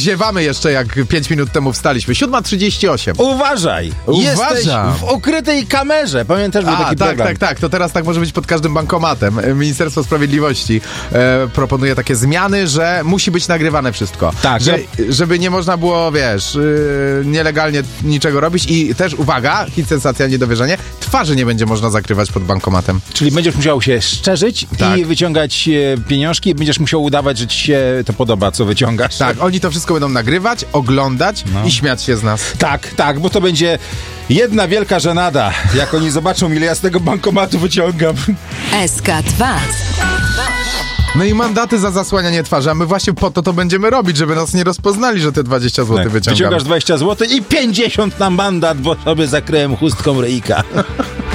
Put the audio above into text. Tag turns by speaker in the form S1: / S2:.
S1: ziewamy jeszcze, jak 5 minut temu wstaliśmy. 7:38.
S2: Uważaj! Jesteś w ukrytej kamerze. Pamiętasz, był taki program?
S1: Tak. To teraz tak może być pod każdym bankomatem. Ministerstwo Sprawiedliwości proponuje takie zmiany, że musi być nagrywane wszystko.
S2: Tak.
S1: Żeby nie można było, wiesz, nielegalnie niczego robić i też, uwaga, hit sensacja, niedowierzanie, twarzy nie będzie można zakrywać pod bankomatem.
S2: Czyli będziesz musiał się szczerzyć i wyciągać pieniążki i będziesz musiał udawać, że ci się to podoba, co wyciągasz.
S1: Tak, oni to wszystko będą nagrywać, oglądać i śmiać się z nas.
S2: Tak, bo to będzie jedna wielka żenada, jak oni zobaczą, ile ja z tego bankomatu wyciągam.
S3: SK2.
S1: No i mandaty za zasłanianie twarzy, a my właśnie po to będziemy robić, żeby nas nie rozpoznali, że te 20 zł wyciągamy.
S2: Wyciągasz 20 zł i 50 na mandat, bo sobie zakryłem chustką ryjka.